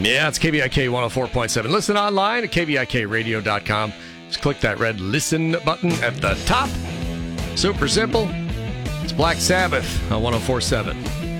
Yeah, it's KVIK 104.7. Listen online at KVIKradio.com. Just click that red listen button at the top. Super simple. It's Black Sabbath on 104.7.